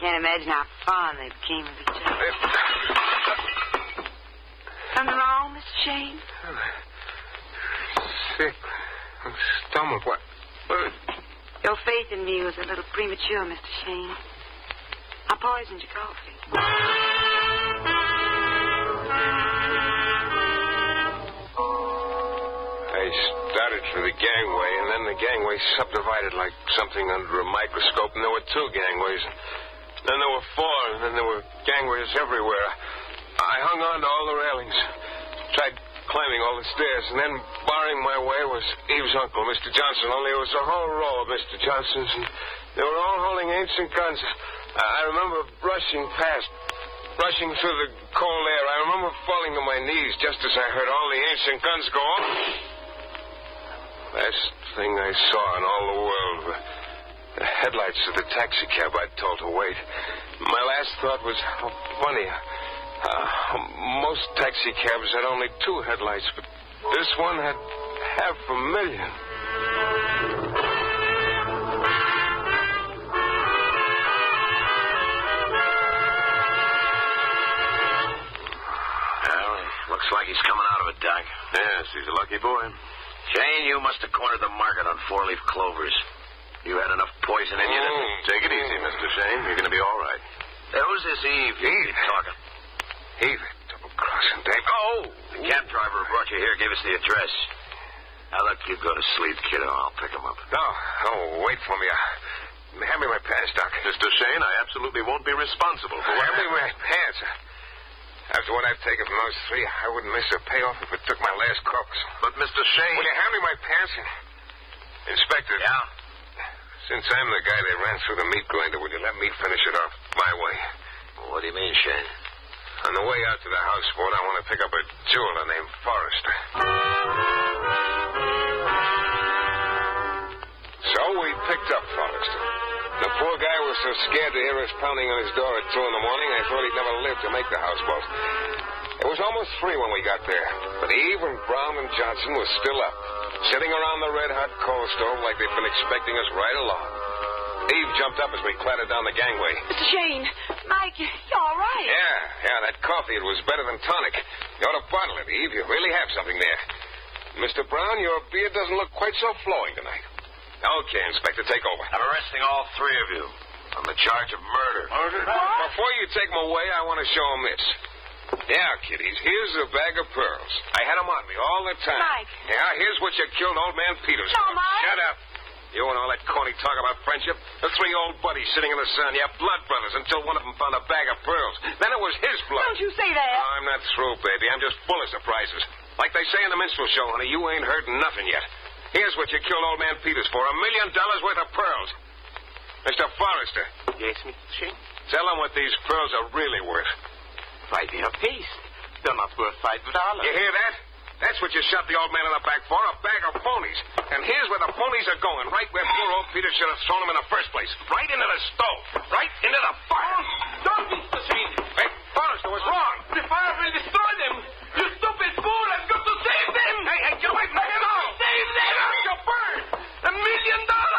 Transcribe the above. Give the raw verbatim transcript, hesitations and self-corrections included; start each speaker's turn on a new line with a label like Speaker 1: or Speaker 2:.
Speaker 1: can't imagine how fond they became of each other. Something wrong, Mister Shane?
Speaker 2: Sick. Stomach. What? what?
Speaker 1: Your faith in me was a little premature, Mister Shane. I poisoned your coffee.
Speaker 2: I started for the gangway, and then the gangway subdivided like something under a microscope, and there were two gangways. Then there were four, and then there were gangways everywhere. I hung on to all the railings, tried climbing all the stairs, and then barring my way was Eve's uncle, Mister Johnson, only it was a whole row of Mister Johnsons, and they were all holding ancient guns. I remember rushing past, rushing through the cold air. I remember falling to my knees just as I heard all the ancient guns go off. Last thing I saw in all the world were the headlights of the taxicab I'd told to wait. My last thought was how funny. Uh, most taxicabs had only two headlights, but this one had half a million.
Speaker 3: Well, looks like he's coming out of it, Doc.
Speaker 4: Yes, he's a lucky boy.
Speaker 3: Shane, you must have cornered the market on four-leaf clovers. You had enough poison in you to...
Speaker 4: Mm, take it easy, Mister Shane. You're going to be all right.
Speaker 3: Hey, who's this Eve?
Speaker 2: Eve?
Speaker 3: Talking.
Speaker 2: Eve, double-crossing Dave.
Speaker 3: Oh! The cab driver who brought you here gave us the address. Now, let you go to sleep, kiddo. I'll pick him up.
Speaker 2: No, oh, wait for me. Uh, hand me my pants, Doc.
Speaker 4: Mister Shane, I absolutely won't be responsible for
Speaker 2: Hand
Speaker 4: what...
Speaker 2: me my pants. After what I've taken from those three, I wouldn't miss a payoff if it took my last corpus.
Speaker 4: But, Mister Shane...
Speaker 2: Will you hand me my pants? Inspector.
Speaker 3: Yeah?
Speaker 2: Since I'm the guy they ran through the meat grinder, will you let me finish it off my way?
Speaker 3: What do you mean, Shane?
Speaker 2: On the way out to the houseboat, I want to pick up a jeweler named Forrester. So we picked up Forrester. The poor guy was so scared to hear us pounding on his door at two in the morning, I thought he'd never live to make the houseboat. It was almost three when we got there, but Eve and Brown and Johnson were still up, sitting around the red-hot coal stove like they'd been expecting us right along. Eve jumped up as we clattered down the gangway.
Speaker 1: Mister Shane, Mike, you're all right.
Speaker 2: Yeah, yeah, that coffee, it was better than tonic. You ought to bottle it, Eve. You really have something there. Mister Brown, your beard doesn't look quite so flowing tonight. Okay, Inspector, take over.
Speaker 3: I'm arresting all three of you on the charge of murder.
Speaker 2: Murder? Before you take them away, I want to show them this. Yeah, kiddies, here's a bag of pearls. I had them on me all the time.
Speaker 1: Mike.
Speaker 2: Yeah, here's what you killed old man Peters
Speaker 1: No,
Speaker 2: for.
Speaker 1: Mike.
Speaker 2: Shut up. You and all that corny talk about friendship. The three old buddies sitting in the sun. Yeah, blood brothers until one of them found a bag of pearls. Then it was his blood.
Speaker 1: Don't you say that.
Speaker 2: Oh, I'm not through, baby. I'm just full of surprises. Like they say in the minstrel show, honey, you ain't heard nothing yet. Here's what you killed old man Peters for. A million dollars worth of pearls. Mister Forrester.
Speaker 5: Yes, Mister Shane?
Speaker 2: Tell them what these pearls are really worth.
Speaker 5: Five in a piece. They're not worth five dollars.
Speaker 2: You hear that? That's what you shot the old man in the back for, a bag of phonies. And here's where the phonies are going, right where poor old Peter should have thrown them in the first place. Right into the stove. Right into the fire.